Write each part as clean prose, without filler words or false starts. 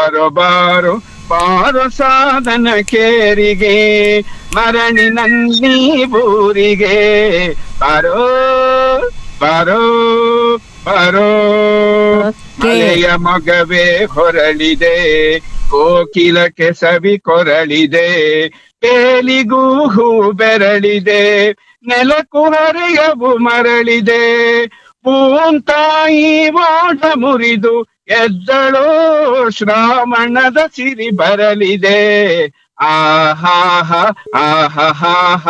ಬಾರೋ ಬಾರೋ ಬಾರೋ ಸಾಧನ ಕೇರಿಗೆ ಮರಣಿ ನಂದಿ ಬೂರಿಗೆ ಬಾರೋ ಬಾರೋ ಬಾರೋ ಮಲೆಯ ಮೊಗವೇ ಹೊರಳಿದೆ ಕೋಕಿಲಕ್ಕೆ ಸವಿ ಕೊರಳಿದೆ ಬೇಲಿಗೂ ಹೂ ಬೆರಳಿದೆ ನೆಲಕ್ಕೂ ಹರೆಯವು ಮರಳಿದೆ ಪೂಂತಾಯಿ ಓಡ ಮುರಿದು ಎದ್ದಳೋ ಶ್ರಾವಣದ ಸಿರಿ ಬರಲಿದೆ ಆಹಾಹ ಆಹಾಹ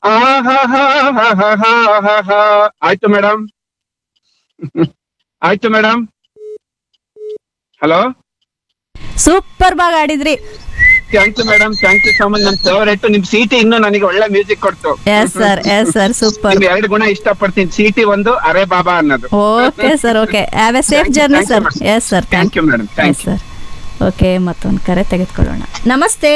ಆಹಾಹ. ಆಯ್ತು ಮೇಡಮ್. ಆಯ್ತು madam. Hello, super Bagh ಆಡಿದ್ರಿ. Thank you madam, thank you so much. ನನ್ನ ಫೇವರೇಟ್ ನಿಮ್ ಸಿಟಿ ಇನ್ನು ನನಗೆ ಒಳ್ಳೆ ಮ್ಯೂಸಿಕ್ ಕೊಡ್ತು. Yes sir super. ನಿಮ್ 2 ಗುಣ ಇಷ್ಟಪಡ್ತೀನಿ, ಸಿಟಿ ಒಂದು, ಅರೆ ಬಾಬಾ ಅನ್ನೋದು. Okay sir, okay. Have A safe journey sir. Yes sir, thank you madam, thank you sir. Okay, ಮತ್ತೊಂದು ಕರೆ ತೆಗೆದುಕೊಳ್ಳೋಣ. ನಮಸ್ತೆ.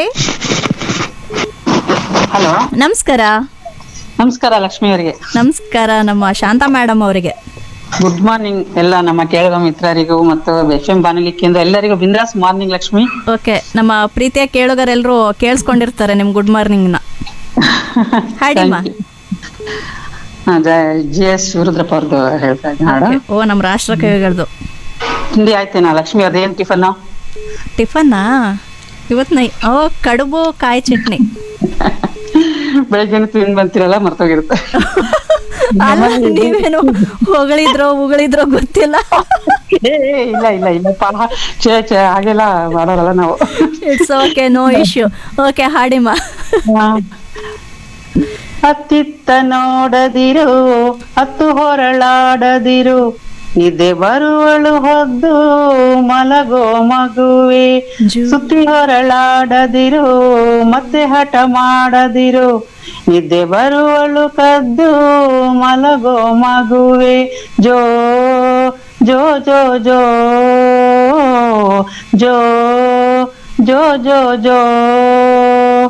ಹಲೋ, ನಮಸ್ಕಾರ. ನಮಸ್ಕಾರ ಲಕ್ಷ್ಮಿ ಅವರಿಗೆ. ನಮಸ್ಕಾರ ನಮ್ಮ ಶಾಂತಾ ಮೇಡಮ್ ಅವರಿಗೆ. ಗುಡ್ ಮಾರ್ನಿಂಗ್ ಎಲ್ಲ ನಮ್ಮ ಕೇಳುವ ಮಿತ್ರರಿಗೂ ಮತ್ತು FM ಬಾನುಲಿ ಕೇಂದ್ರ ಎಲ್ಲರಿಗೂ ಬಿಂದಾಸ್ ಮಾರ್ನಿಂಗ್ ಲಕ್ಷ್ಮಿ. ಓಕೆ, ನಮ್ಮ ಪ್ರೀತಿಯ ಕೇಳುಗರೆಲ್ಲರೂ ಕೇಳಿಸ್ಕೊಂಡಿರ್ತಾರೆ ನಿಮ್ ಗುಡ್ ಮಾರ್ನಿಂಗ್ ನ. ಹಾಡಿಮ್ಮ. GS ಶಿವರುದ್ರಪ್ಪ ಅವ್ರದ್ದು ಹೇಳ್ತಾ ಇದ್ದೀನಿ ಹಾಡು. ಓ, ನಮ್ಮ ರಾಷ್ಟ್ರ ಕವಿಗಳದು. ತಿಂಡಿ ಆಯ್ತೇನಾ ಲಕ್ಷ್ಮಿ? ಅದೇನ್ ಟಿಫನ್ನಾ ಇವತ್ತು ಕಡುಬು ಕಾಯಿ ಚಟ್ನಿ. ಬೆಳಗ್ಗೆ ತಿಂದು ಬಂತಿರಲ್ಲ, ಮರ್ತೋಗಿರುತ್ತೆ. ನೀವೇನು ಉಗಳಿದ್ರೋ ಗೊತ್ತಿಲ್ಲ. ಇಲ್ಲ ಇಲ್ಲ ಇಲ್ಲ ಹಾಗೆಲ್ಲ ಮಾಡೋರಲ್ಲ ನಾವು. It's okay, no issue. Okay, ಹಾಡಿಮ್ಮ. ಅತ್ತಿತ್ತ ನೋಡದಿರು, ಹತ್ತು ಹೊರಳಾಡದಿರು, ನಿದ್ದೆ ಬರುವಳು ಹೊದ್ದು ಮಲಗೋ ಮಗುವೆ, ಸುತ್ತಿ ಹೊರಳಾಡದಿರು, ಮತ್ತೆ ಹಠ ಮಾಡದಿರು, ನಿದ್ದೆ ಬರುವಳು ಕದ್ದು ಮಲಗೋ ಮಗುವೆ, ಜೋ ಜೋ ಜೋ ಜೋ ಜೋ ಜೋ ಜೋ ಜೋ